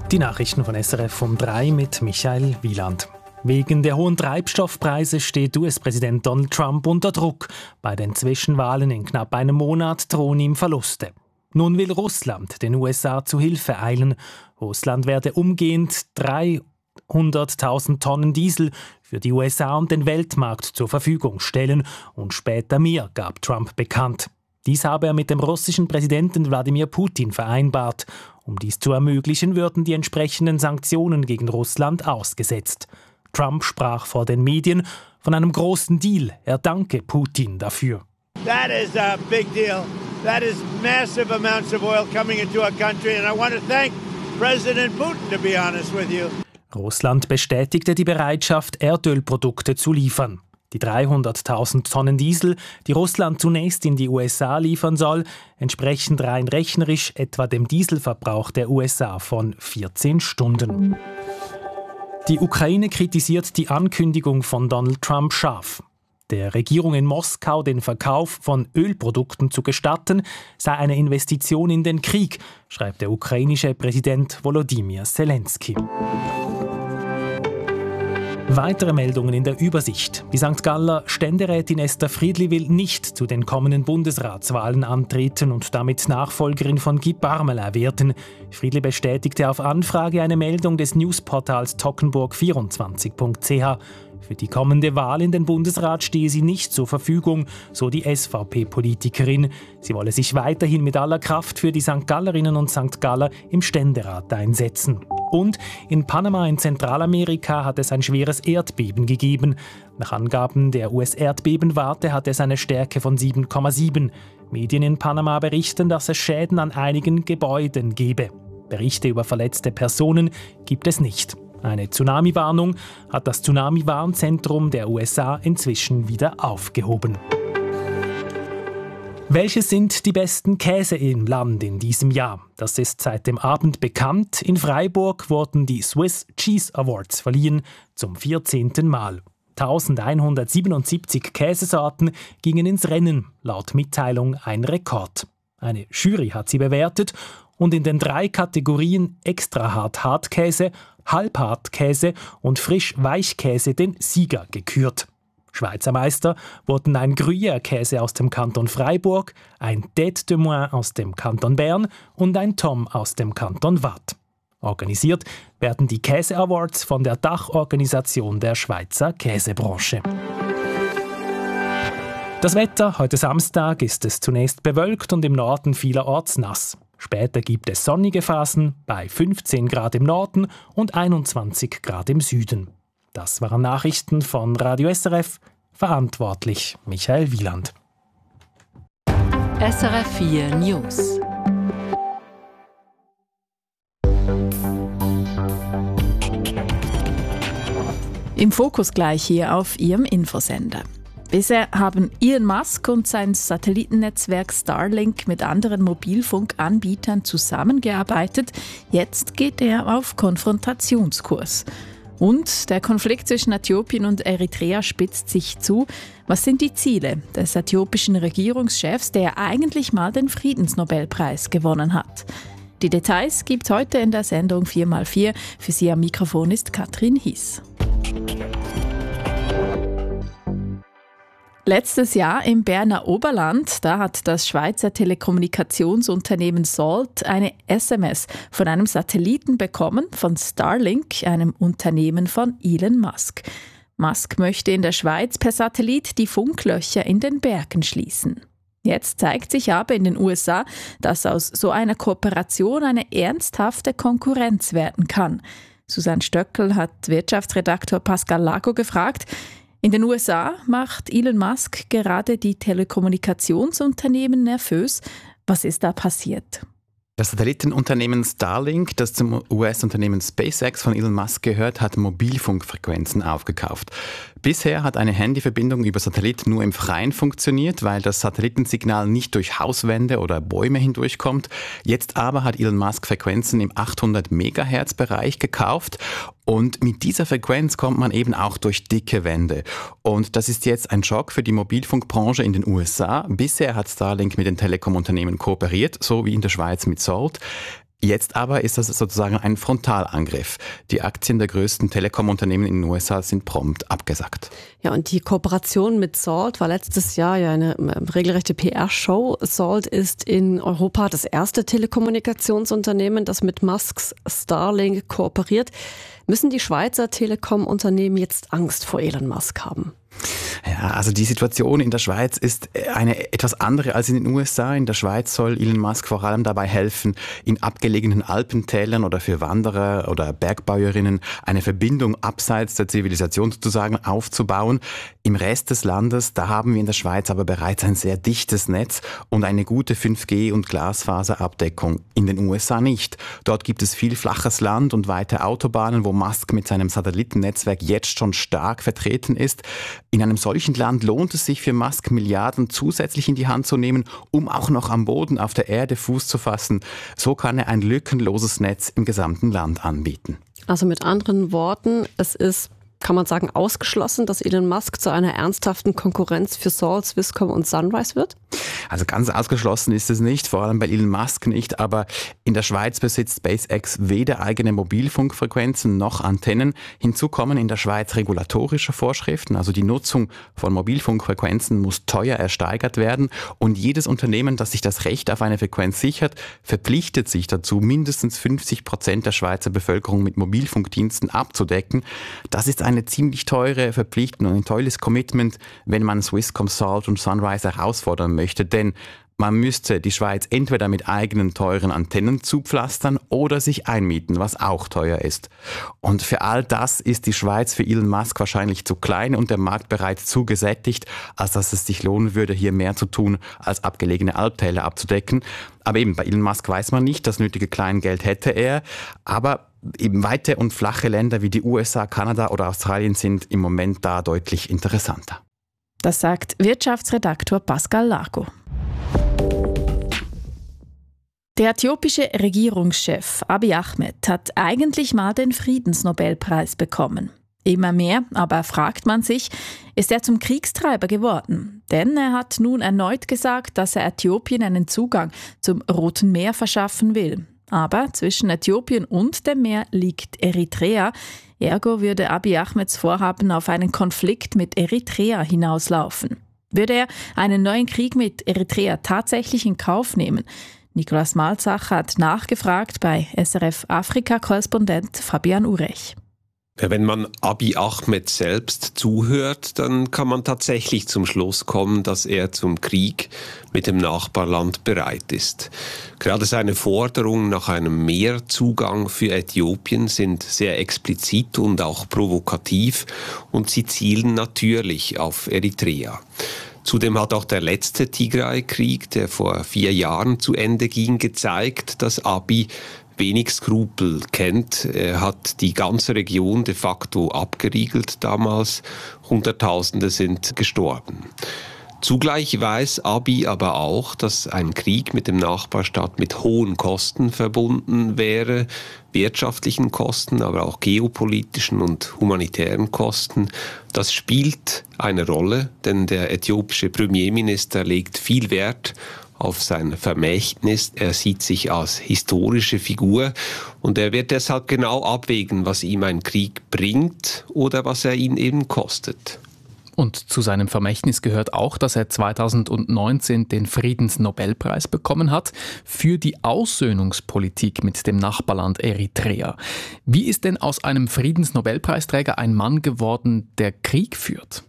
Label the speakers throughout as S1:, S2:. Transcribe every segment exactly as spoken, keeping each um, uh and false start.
S1: Die Nachrichten von S R F um drei mit Michael Wieland. Wegen der hohen Treibstoffpreise steht U S-Präsident Donald Trump unter Druck. Bei den Zwischenwahlen in knapp einem Monat drohen ihm Verluste. Nun will Russland den U S A zu Hilfe eilen. Russland werde umgehend dreihunderttausend Tonnen Diesel für die U S A und den Weltmarkt zur Verfügung stellen und später mehr, gab Trump bekannt. Dies habe er mit dem russischen Präsidenten Wladimir Putin vereinbart. Um dies zu ermöglichen, würden die entsprechenden Sanktionen gegen Russland ausgesetzt. Trump sprach vor den Medien von einem großen Deal. Er danke Putin dafür.
S2: That is a big deal. That is massive amounts of oil coming into our country and I want to thank President Putin, to be honest with you.
S1: Russland bestätigte die Bereitschaft, Erdölprodukte zu liefern. Die dreihunderttausend Tonnen Diesel, die Russland zunächst in die U S A liefern soll, entsprechen rein rechnerisch etwa dem Dieselverbrauch der U S A von vierzehn Stunden. Die Ukraine kritisiert die Ankündigung von Donald Trump scharf. Der Regierung in Moskau den Verkauf von Ölprodukten zu gestatten, sei eine Investition in den Krieg, schreibt der ukrainische Präsident Volodymyr Zelensky. Weitere Meldungen in der Übersicht. Die Sankt Galler Ständerätin Esther Friedli will nicht zu den kommenden Bundesratswahlen antreten und damit Nachfolgerin von Guy Parmelin werden. Friedli bestätigte auf Anfrage eine Meldung des Newsportals tockenburg vierundzwanzig punkt c h. Für die kommende Wahl in den Bundesrat stehe sie nicht zur Verfügung, so die S V P-Politikerin. Sie wolle sich weiterhin mit aller Kraft für die Sankt Gallerinnen und Sankt Galler im Ständerat einsetzen. Und in Panama in Zentralamerika hat es ein schweres Erdbeben gegeben. Nach Angaben der U S-Erdbebenwarte hat es eine Stärke von sieben Komma sieben. Medien in Panama berichten, dass es Schäden an einigen Gebäuden gebe. Berichte über verletzte Personen gibt es nicht. Eine Tsunami-Warnung hat das Tsunami-Warnzentrum der U S A inzwischen wieder aufgehoben. Welche sind die besten Käse im Land in diesem Jahr? Das ist seit dem Abend bekannt. In Freiburg wurden die Swiss Cheese Awards verliehen, zum vierzehnten Mal. elfhundertsiebenundsiebzig Käsesorten gingen ins Rennen, laut Mitteilung ein Rekord. Eine Jury hat sie bewertet und in den drei Kategorien Extra-Hart-Hartkäse, Halbhartkäse und Frisch-Weichkäse den Sieger gekürt. Schweizer Meister wurden ein Gruyère-Käse aus dem Kanton Freiburg, ein Tête de Moine aus dem Kanton Bern und ein Tom aus dem Kanton Waadt. Organisiert werden die Käse-Awards von der Dachorganisation der Schweizer Käsebranche. Das Wetter: Heute Samstag ist es zunächst bewölkt und im Norden vielerorts nass. Später gibt es sonnige Phasen bei fünfzehn Grad im Norden und einundzwanzig Grad im Süden. Das waren Nachrichten von Radio S R F. Verantwortlich Michael Wieland.
S3: S R F vier News. Im Fokus gleich hier auf Ihrem Infosender. Bisher haben Elon Musk und sein Satellitennetzwerk Starlink mit anderen Mobilfunkanbietern zusammengearbeitet. Jetzt geht er auf Konfrontationskurs. Und der Konflikt zwischen Äthiopien und Eritrea spitzt sich zu. Was sind die Ziele des äthiopischen Regierungschefs, der eigentlich mal den Friedensnobelpreis gewonnen hat? Die Details gibt heute in der Sendung vier mal vier. Für Sie am Mikrofon ist Katrin Hies. Letztes Jahr im Berner Oberland, da hat das Schweizer Telekommunikationsunternehmen Salt eine S M S von einem Satelliten bekommen, von Starlink, einem Unternehmen von Elon Musk. Musk möchte in der Schweiz per Satellit die Funklöcher in den Bergen schließen. Jetzt zeigt sich aber in den U S A, dass aus so einer Kooperation eine ernsthafte Konkurrenz werden kann. Susanne Stöckel hat Wirtschaftsredaktor Pascal Lago gefragt. In den U S A macht Elon Musk gerade die Telekommunikationsunternehmen nervös. Was ist da passiert?
S4: Das Satellitenunternehmen Starlink, das zum U S-Unternehmen SpaceX von Elon Musk gehört, hat Mobilfunkfrequenzen aufgekauft. Bisher hat eine Handyverbindung über Satellit nur im Freien funktioniert, weil das Satellitensignal nicht durch Hauswände oder Bäume hindurchkommt. Jetzt aber hat Elon Musk Frequenzen im achthundert Megahertz Bereich gekauft. Und mit dieser Frequenz kommt man eben auch durch dicke Wände. Und das ist jetzt ein Schock für die Mobilfunkbranche in den U S A. Bisher hat Starlink mit den Telekom-Unternehmen kooperiert, so wie in der Schweiz mit Salt. Jetzt aber ist das sozusagen ein Frontalangriff. Die Aktien der größten Telekom-Unternehmen in den U S A sind prompt abgesackt.
S5: Ja, und die Kooperation mit Salt war letztes Jahr ja eine regelrechte P R-Show. Salt ist in Europa das erste Telekommunikationsunternehmen, das mit Musks Starlink kooperiert. Müssen die Schweizer Telekom-Unternehmen jetzt Angst vor Elon Musk haben?
S4: Ja, also die Situation in der Schweiz ist eine etwas andere als in den U S A. In der Schweiz soll Elon Musk vor allem dabei helfen, in abgelegenen Alpentälern oder für Wanderer oder Bergbäuerinnen eine Verbindung abseits der Zivilisation sozusagen aufzubauen. Im Rest des Landes, da haben wir in der Schweiz aber bereits ein sehr dichtes Netz und eine gute fünf G- und Glasfaserabdeckung. In den U S A nicht. Dort gibt es viel flaches Land und weite Autobahnen, wo Musk mit seinem Satellitennetzwerk jetzt schon stark vertreten ist. In einem solchen Land lohnt es sich für Musk, Milliarden zusätzlich in die Hand zu nehmen, um auch noch am Boden auf der Erde Fuß zu fassen. So kann er ein lückenloses Netz im gesamten Land anbieten.
S5: Also mit anderen Worten, es ist, kann man sagen, ausgeschlossen, dass Elon Musk zu einer ernsthaften Konkurrenz für Salt, Swisscom und Sunrise wird?
S4: Also ganz ausgeschlossen ist es nicht, vor allem bei Elon Musk nicht, aber in der Schweiz besitzt SpaceX weder eigene Mobilfunkfrequenzen noch Antennen. Hinzu kommen in der Schweiz regulatorische Vorschriften, also die Nutzung von Mobilfunkfrequenzen muss teuer ersteigert werden und jedes Unternehmen, das sich das Recht auf eine Frequenz sichert, verpflichtet sich dazu, mindestens fünfzig Prozent der Schweizer Bevölkerung mit Mobilfunkdiensten abzudecken. Das ist eine ziemlich teure Verpflichtung und ein tolles Commitment, wenn man Swisscom, Salt und Sunrise herausfordern möchte, denn man müsste die Schweiz entweder mit eigenen teuren Antennen zupflastern oder sich einmieten, was auch teuer ist. Und für all das ist die Schweiz für Elon Musk wahrscheinlich zu klein und der Markt bereits zu gesättigt, als dass es sich lohnen würde, hier mehr zu tun, als abgelegene Alptäler abzudecken. Aber eben, bei Elon Musk weiß man nicht, das nötige Kleingeld hätte er, aber eben weite und flache Länder wie die U S A, Kanada oder Australien sind im Moment da deutlich interessanter.
S3: Das sagt Wirtschaftsredaktor Pascal Lago. Der äthiopische Regierungschef Abiy Ahmed hat eigentlich mal den Friedensnobelpreis bekommen. Immer mehr, aber fragt man sich, ist er zum Kriegstreiber geworden? Denn er hat nun erneut gesagt, dass er Äthiopien einen Zugang zum Roten Meer verschaffen will. Aber zwischen Äthiopien und dem Meer liegt Eritrea. Ergo würde Abiy Ahmeds Vorhaben auf einen Konflikt mit Eritrea hinauslaufen. Würde er einen neuen Krieg mit Eritrea tatsächlich in Kauf nehmen? Nikolaus Malzach hat nachgefragt bei S R F-Afrika-Korrespondent Fabian Urech.
S6: Wenn man Abiy Ahmed selbst zuhört, dann kann man tatsächlich zum Schluss kommen, dass er zum Krieg mit dem Nachbarland bereit ist. Gerade seine Forderungen nach einem Meerzugang für Äthiopien sind sehr explizit und auch provokativ und sie zielen natürlich auf Eritrea. Zudem hat auch der letzte Tigray-Krieg, der vor vier Jahren zu Ende ging, gezeigt, dass Abiy wenig Skrupel kennt. Er hat die ganze Region de facto abgeriegelt damals. Hunderttausende sind gestorben. Zugleich weiß Abiy aber auch, dass ein Krieg mit dem Nachbarstaat mit hohen Kosten verbunden wäre, wirtschaftlichen Kosten, aber auch geopolitischen und humanitären Kosten. Das spielt eine Rolle, denn der äthiopische Premierminister legt viel Wert auf sein Vermächtnis. Er sieht sich als historische Figur und er wird deshalb genau abwägen, was ihm ein Krieg bringt oder was er ihn eben kostet.
S7: Und zu seinem Vermächtnis gehört auch, dass er zweitausendneunzehn den Friedensnobelpreis bekommen hat für die Aussöhnungspolitik mit dem Nachbarland Eritrea. Wie ist denn aus einem Friedensnobelpreisträger ein Mann geworden, der Krieg führt?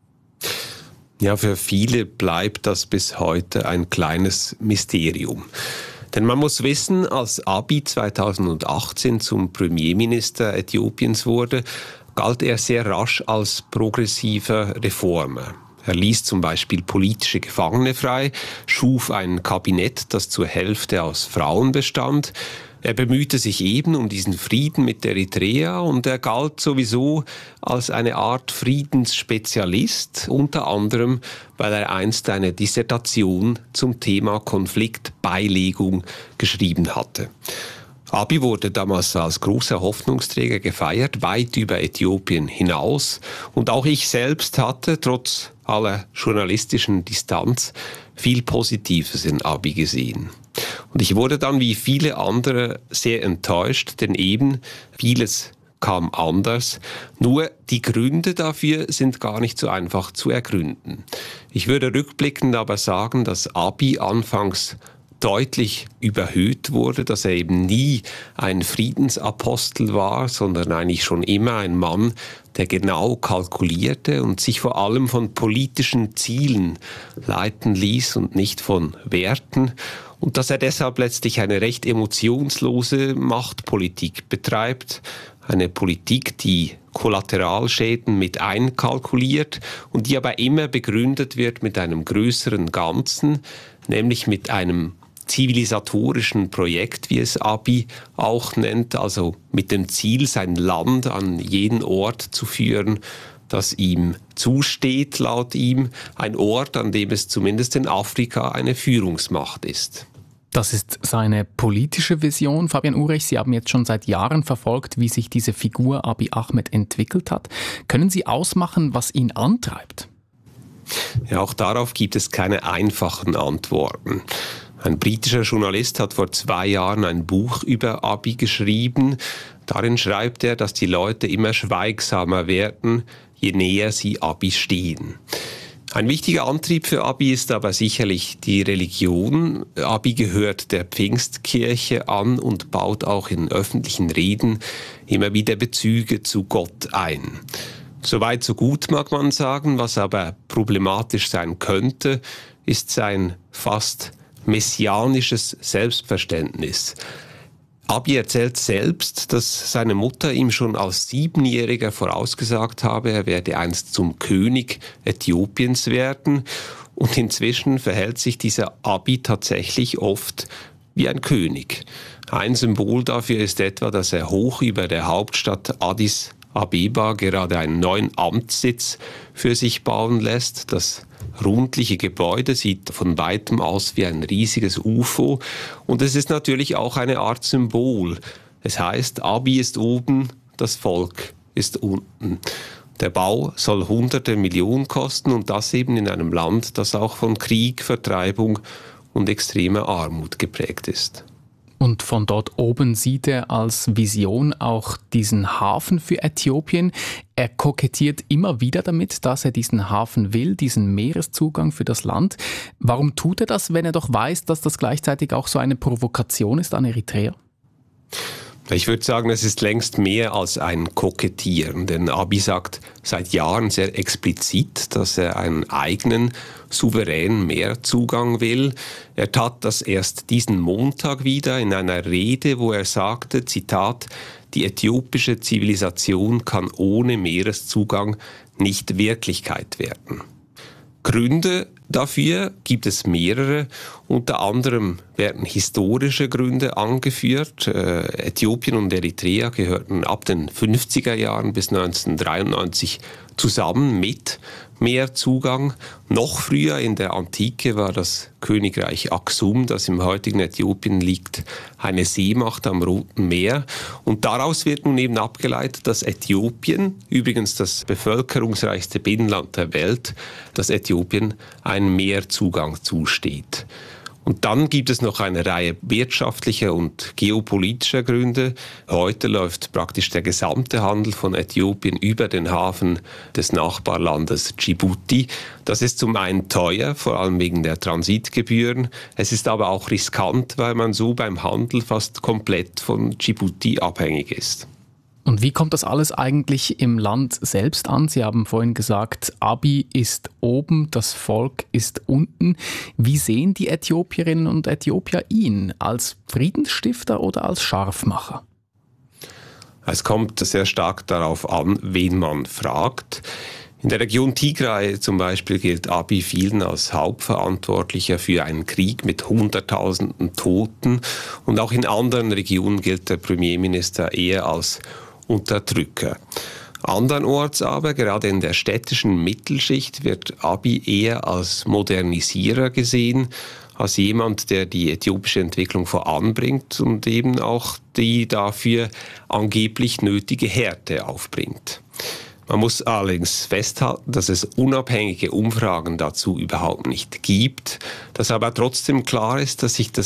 S6: Ja, für viele bleibt das bis heute ein kleines Mysterium. Denn man muss wissen, als Abiy zweitausendachtzehn zum Premierminister Äthiopiens wurde, galt er sehr rasch als progressiver Reformer. Er ließ zum Beispiel politische Gefangene frei, schuf ein Kabinett, das zur Hälfte aus Frauen bestand. Er bemühte sich eben um diesen Frieden mit Eritrea und er galt sowieso als eine Art Friedensspezialist, unter anderem, weil er einst eine Dissertation zum Thema Konfliktbeilegung geschrieben hatte. Abiy wurde damals als großer Hoffnungsträger gefeiert, weit über Äthiopien hinaus. Und auch ich selbst hatte, trotz aller journalistischen Distanz, viel Positives in Abiy gesehen. Und ich wurde dann wie viele andere sehr enttäuscht, denn eben vieles kam anders. Nur die Gründe dafür sind gar nicht so einfach zu ergründen. Ich würde rückblickend aber sagen, dass Abiy anfangs deutlich überhöht wurde, dass er eben nie ein Friedensapostel war, sondern eigentlich schon immer ein Mann, der genau kalkulierte und sich vor allem von politischen Zielen leiten ließ und nicht von Werten. Und dass er deshalb letztlich eine recht emotionslose Machtpolitik betreibt, eine Politik, die Kollateralschäden mit einkalkuliert und die aber immer begründet wird mit einem größeren Ganzen, nämlich mit einem zivilisatorischen Projekt, wie es Abiy auch nennt, also mit dem Ziel, sein Land an jeden Ort zu führen, das ihm zusteht, laut ihm, ein Ort, an dem es zumindest in Afrika eine Führungsmacht ist.
S7: Das ist seine politische Vision. Fabian Urech, Sie haben jetzt schon seit Jahren verfolgt, wie sich diese Figur Abiy Ahmed entwickelt hat. Können Sie ausmachen, was ihn antreibt?
S6: Ja, auch darauf gibt es keine einfachen Antworten. Ein britischer Journalist hat vor zwei Jahren ein Buch über Abiy geschrieben. Darin schreibt er, dass die Leute immer schweigsamer werden, je näher sie Abiy stehen. Ein wichtiger Antrieb für Abiy ist aber sicherlich die Religion. Abiy gehört der Pfingstkirche an und baut auch in öffentlichen Reden immer wieder Bezüge zu Gott ein. Soweit so gut, mag man sagen. Was aber problematisch sein könnte, ist sein fast messianisches Selbstverständnis. Abiy erzählt selbst, dass seine Mutter ihm schon als Siebenjähriger vorausgesagt habe, er werde einst zum König Äthiopiens werden. Und inzwischen verhält sich dieser Abiy tatsächlich oft wie ein König. Ein Symbol dafür ist etwa, dass er hoch über der Hauptstadt Addis Abeba gerade einen neuen Amtssitz für sich bauen lässt. Das rundliche Gebäude sieht von weitem aus wie ein riesiges U F O und es ist natürlich auch eine Art Symbol. Es heißt, Abiy ist oben, das Volk ist unten. Der Bau soll hunderte Millionen kosten und das eben in einem Land, das auch von Krieg, Vertreibung und extremer Armut geprägt ist.
S7: Und von dort oben sieht er als Vision auch diesen Hafen für Äthiopien. Er kokettiert immer wieder damit, dass er diesen Hafen will, diesen Meereszugang für das Land. Warum tut er das, wenn er doch weiß, dass das gleichzeitig auch so eine Provokation ist an Eritrea?
S6: Ich würde sagen, es ist längst mehr als ein Kokettieren, denn Abiy sagt seit Jahren sehr explizit, dass er einen eigenen, souveränen Meerzugang will. Er tat das erst diesen Montag wieder in einer Rede, wo er sagte, Zitat, die äthiopische Zivilisation kann ohne Meereszugang nicht Wirklichkeit werden. Gründe dafür gibt es mehrere. Unter anderem werden historische Gründe angeführt. Äh, Äthiopien und Eritrea gehörten ab den fünfziger Jahren bis neunzehnhundertdreiundneunzig zusammen mit Meerzugang. Noch früher in der Antike war das Königreich Aksum, das im heutigen Äthiopien liegt, eine Seemacht am Roten Meer. Und daraus wird nun eben abgeleitet, dass Äthiopien, übrigens das bevölkerungsreichste Binnenland der Welt, dass Äthiopien einen Meerzugang zusteht. Und dann gibt es noch eine Reihe wirtschaftlicher und geopolitischer Gründe. Heute läuft praktisch der gesamte Handel von Äthiopien über den Hafen des Nachbarlandes Djibouti. Das ist zum einen teuer, vor allem wegen der Transitgebühren. Es ist aber auch riskant, weil man so beim Handel fast komplett von Djibouti abhängig ist.
S7: Und wie kommt das alles eigentlich im Land selbst an? Sie haben vorhin gesagt, Abiy ist oben, das Volk ist unten. Wie sehen die Äthiopierinnen und Äthiopier ihn? Als Friedensstifter oder als Scharfmacher?
S6: Es kommt sehr stark darauf an, wen man fragt. In der Region Tigray zum Beispiel gilt Abiy vielen als Hauptverantwortlicher für einen Krieg mit Hunderttausenden Toten. Und auch in anderen Regionen gilt der Premierminister eher als Unterdrücker. Andernorts aber, gerade in der städtischen Mittelschicht, wird Abiy eher als Modernisierer gesehen, als jemand, der die äthiopische Entwicklung voranbringt und eben auch die dafür angeblich nötige Härte aufbringt. Man muss allerdings festhalten, dass es unabhängige Umfragen dazu überhaupt nicht gibt, dass aber trotzdem klar ist, dass sich das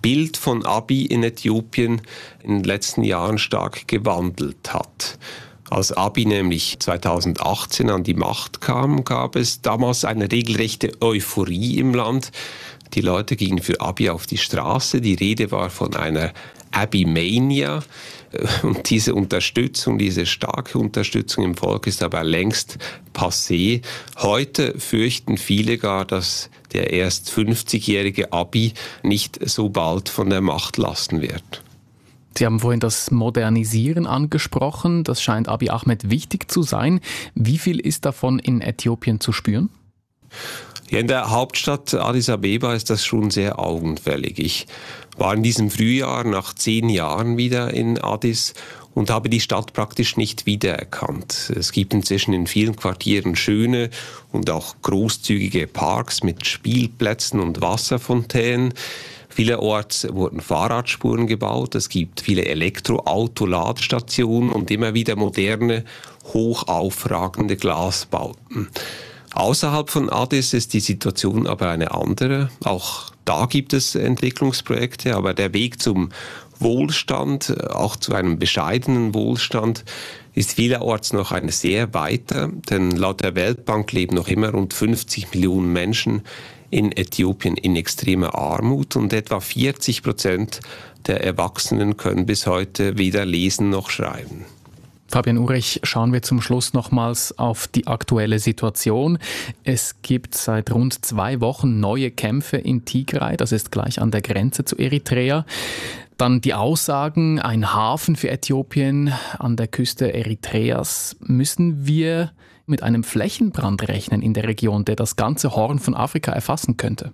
S6: Bild von Abiy in Äthiopien in den letzten Jahren stark gewandelt hat. Als Abiy nämlich zweitausendachtzehn an die Macht kam, gab es damals eine regelrechte Euphorie im Land. Die Leute gingen für Abiy auf die Straße. Die Rede war von einer Abiy-Mania. Und diese Unterstützung, diese starke Unterstützung im Volk ist aber längst passé. Heute fürchten viele gar, dass der erst fünfzigjährige Abiy nicht so bald von der Macht lassen wird.
S7: Sie haben vorhin das Modernisieren angesprochen. Das scheint Abiy Ahmed wichtig zu sein. Wie viel ist davon in Äthiopien zu spüren?
S6: Ja, in der Hauptstadt Addis Abeba ist das schon sehr augenfällig. Ich war in diesem Frühjahr nach zehn Jahren wieder in Addis und habe die Stadt praktisch nicht wiedererkannt. Es gibt inzwischen in vielen Quartieren schöne und auch großzügige Parks mit Spielplätzen und Wasserfontänen. Vielerorts wurden Fahrradspuren gebaut, es gibt viele Elektroauto-Ladestationen und immer wieder moderne, hochaufragende Glasbauten. Außerhalb von Addis ist die Situation aber eine andere. Auch da gibt es Entwicklungsprojekte, aber der Weg zum Wohlstand, auch zu einem bescheidenen Wohlstand, ist vielerorts noch ein sehr weiter, denn laut der Weltbank leben noch immer rund fünfzig Millionen Menschen in Äthiopien in extremer Armut und etwa vierzig Prozent der Erwachsenen können bis heute weder lesen noch schreiben.
S7: Fabian Urech, schauen wir zum Schluss nochmals auf die aktuelle Situation. Es gibt seit rund zwei Wochen neue Kämpfe in Tigray, das ist gleich an der Grenze zu Eritrea. Dann die Aussagen, ein Hafen für Äthiopien an der Küste Eritreas. Müssen wir mit einem Flächenbrand rechnen in der Region, der das ganze Horn von Afrika erfassen könnte?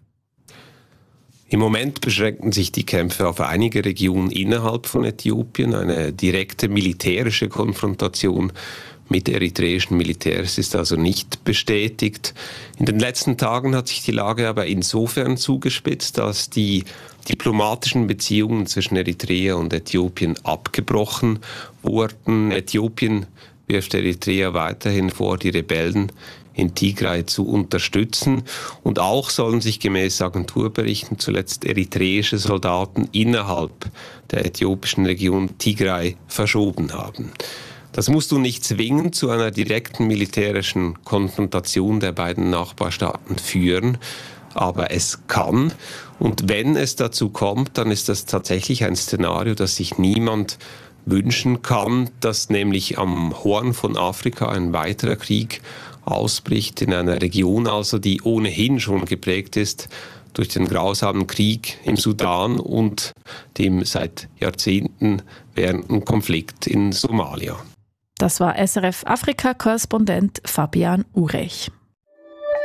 S6: Im Moment beschränken sich die Kämpfe auf einige Regionen innerhalb von Äthiopien. Eine direkte militärische Konfrontation mit eritreischen Militärs ist also nicht bestätigt. In den letzten Tagen hat sich die Lage aber insofern zugespitzt, dass die diplomatischen Beziehungen zwischen Eritrea und Äthiopien abgebrochen wurden. Äthiopien wirft Eritrea weiterhin vor, die Rebellen in Tigray zu unterstützen. Und auch sollen sich gemäß Agenturberichten zuletzt eritreische Soldaten innerhalb der äthiopischen Region Tigray verschoben haben. Das muss nun nicht zwingend zu einer direkten militärischen Konfrontation der beiden Nachbarstaaten führen, aber es kann. Und wenn es dazu kommt, dann ist das tatsächlich ein Szenario, das sich niemand wünschen kann, dass nämlich am Horn von Afrika ein weiterer Krieg ausbricht, in einer Region also, die ohnehin schon geprägt ist durch den grausamen Krieg im Sudan und dem seit Jahrzehnten währenden Konflikt in Somalia.
S3: Das war S R F-Afrika-Korrespondent Fabian Urech.